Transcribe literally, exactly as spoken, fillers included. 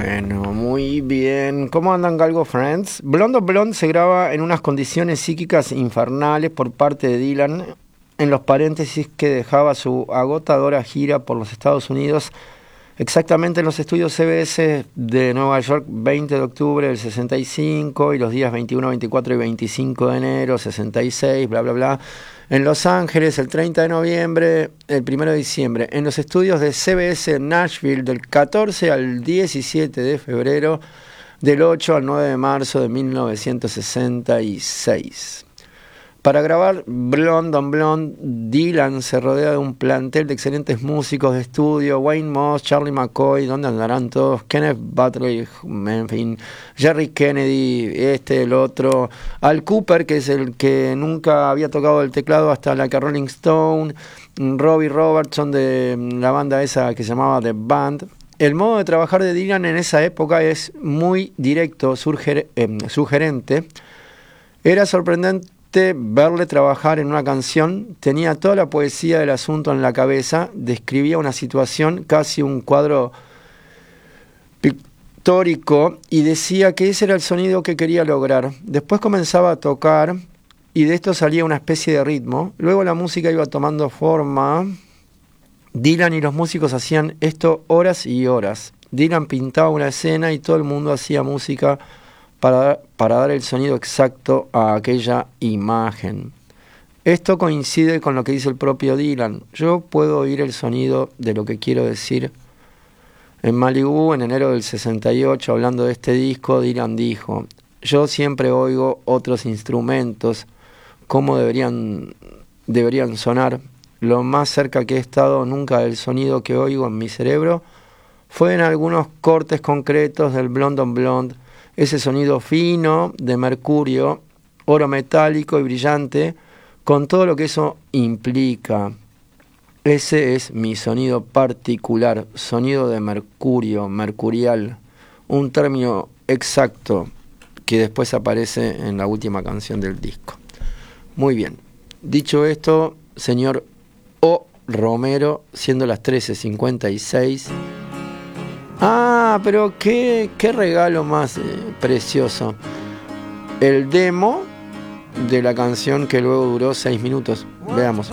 Bueno, muy bien. ¿Cómo andan, Galgo Friends? Blonde on Blonde se graba en unas condiciones psíquicas infernales por parte de Dylan, en los paréntesis que dejaba su agotadora gira por los Estados Unidos, exactamente en los estudios C B S de Nueva York, veinte de octubre del sesenta y cinco, y los días veintiuno, veinticuatro y veinticinco de enero, sesenta y seis, bla, bla, bla. En Los Ángeles, el treinta de noviembre, el primero de diciembre. En los estudios de C B S en Nashville, del catorce al diecisiete de febrero, del ocho al nueve de marzo de mil novecientos sesenta y seis. Para grabar Blonde on Blonde, Dylan se rodea de un plantel de excelentes músicos de estudio: Wayne Moss, Charlie McCoy, ¿dónde andarán todos? Kenneth Butler, en fin, Jerry Kennedy, este, el otro, Al Cooper, que es el que nunca había tocado el teclado hasta la que Rolling Stone, Robbie Robertson de la banda esa que se llamaba The Band. El modo de trabajar de Dylan en esa época es muy directo, surger, eh, sugerente. Era sorprendente verle trabajar en una canción. Tenía toda la poesía del asunto en la cabeza, describía una situación, casi un cuadro pictórico, y decía que ese era el sonido que quería lograr. Después comenzaba a tocar y de esto salía una especie de ritmo. Luego la música iba tomando forma. Dylan y los músicos hacían esto horas y horas. Dylan pintaba una escena y todo el mundo hacía música Para, para dar el sonido exacto a aquella imagen. Esto coincide con lo que dice el propio Dylan. Yo puedo oír el sonido de lo que quiero decir. En Malibú, en enero del sesenta y ocho, hablando de este disco, Dylan dijo: yo siempre oigo otros instrumentos, cómo deberían, deberían sonar. Lo más cerca que he estado nunca del sonido que oigo en mi cerebro fue en algunos cortes concretos del Blonde on Blonde. Ese sonido fino de mercurio, oro metálico y brillante, con todo lo que eso implica. Ese es mi sonido particular, sonido de mercurio, mercurial, un término exacto que después aparece en la última canción del disco. Muy bien, dicho esto, señor O. Romero, siendo las trece cincuenta y seis... Ah, pero qué, qué regalo más eh, precioso. El demo de la canción que luego duró seis minutos. Veamos.